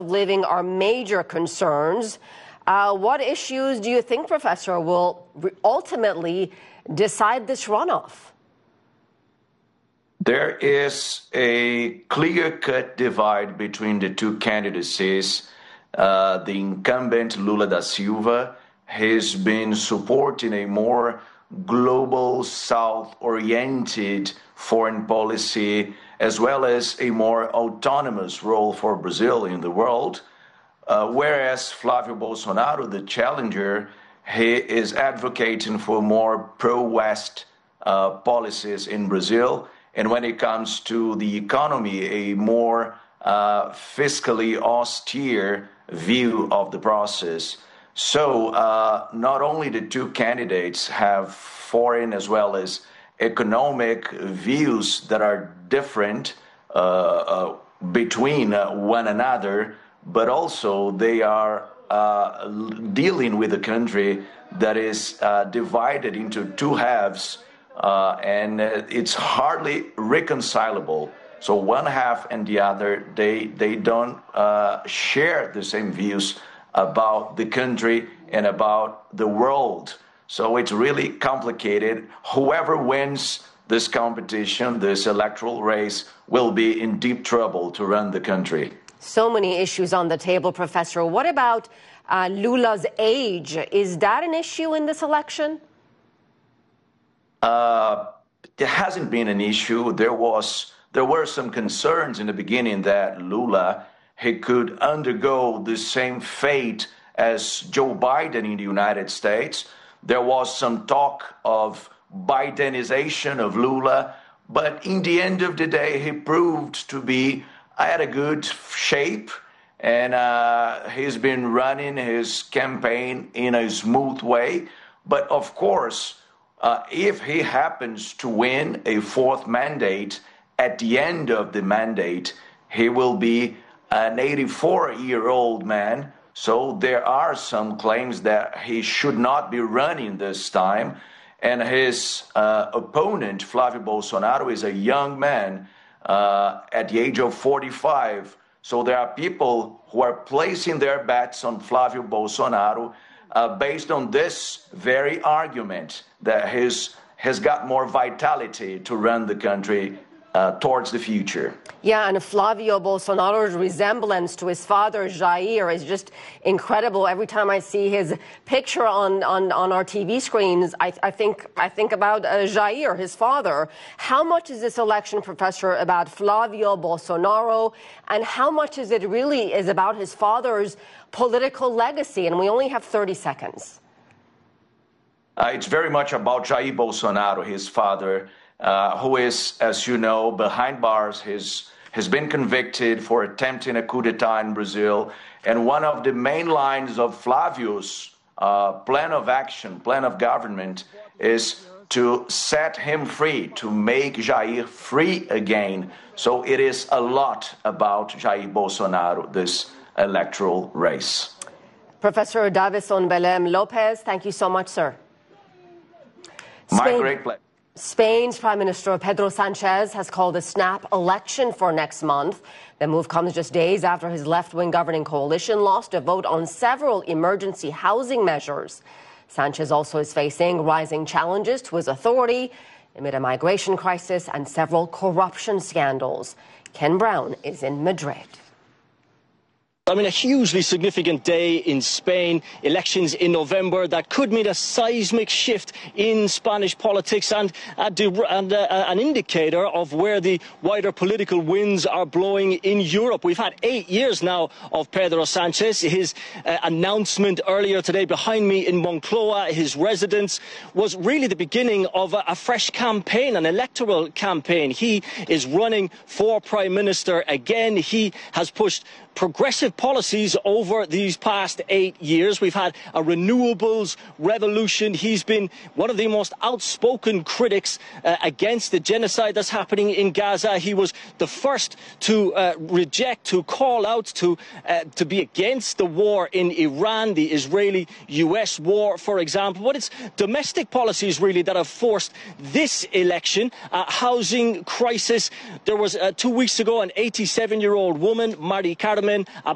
living are major concerns. What issues do you think, Professor, will ultimately decide this runoff? There is a clear-cut divide between the two candidacies. The incumbent Lula da Silva has been supporting a more global, South-oriented foreign policy, as well as a more autonomous role for Brazil in the world, whereas Flávio Bolsonaro, the challenger, he is advocating for more pro-West policies in Brazil, and when it comes to the economy, a more fiscally austere view of the process. So not only the two candidates have foreign as well as economic views that are different between one another, but also they are dealing with a country that is divided into two halves, and it's hardly reconcilable. So one half and the other, they don't share the same views about the country and about the world. So it's really complicated. Whoever wins this competition, this electoral race, will be in deep trouble to run the country. So many issues on the table, Professor. What about Lula's age? Is that an issue in this election? There hasn't been an issue. There were some concerns in the beginning that Lula, he could undergo the same fate as Joe Biden in the United States. There was some talk of Bidenization of Lula, but in the end of the day, he proved to be at a good shape, and he's been running his campaign in a smooth way. But of course, if he happens to win a fourth mandate, at the end of the mandate, he will be an 84-year-old man. So there are some claims that he should not be running this time. And his opponent, Flávio Bolsonaro, is a young man at the age of 45. So there are people who are placing their bets on Flávio Bolsonaro based on this very argument that has got more vitality to run the country towards the future. Yeah, and Flávio Bolsonaro's resemblance to his father, Jair, is just incredible. Every time I see his picture on our TV screens, I think about Jair, his father. How much is this election, Professor, about Flávio Bolsonaro, and how much is it really about his father's political legacy? And we only have 30 seconds. It's very much about Jair Bolsonaro, his father, who is, as you know, behind bars. Has been convicted for attempting a coup d'etat in Brazil. And one of the main lines of Flávio's plan of action, plan of government, is to set him free, to make Jair free again. So it is a lot about Jair Bolsonaro, this electoral race. Professor Davison Belém Lopes, thank you so much, sir. My great pleasure. Spain's Prime Minister Pedro Sanchez has called a snap election for next month. The move comes just days after his left-wing governing coalition lost a vote on several emergency housing measures. Sanchez also is facing rising challenges to his authority amid a migration crisis and several corruption scandals. Ken Brown is in Madrid. I mean, a hugely significant day in Spain, elections in November that could mean a seismic shift in Spanish politics and an indicator of where the wider political winds are blowing in Europe. We've had 8 years now of Pedro Sanchez. His announcement earlier today behind me in Moncloa, his residence, was really the beginning of a fresh campaign, an electoral campaign. He is running for Prime Minister again. He has pushed progressive policies over these past 8 years. We've had a renewables revolution. He's been one of the most outspoken critics against the genocide that's happening in Gaza. He was the first to reject, to call out, to be against the war in Iran, the Israeli-US war, for example. But it's domestic policies really that have forced this election. Housing crisis. There was 2 weeks ago an 87-year-old woman, Mari Carmen,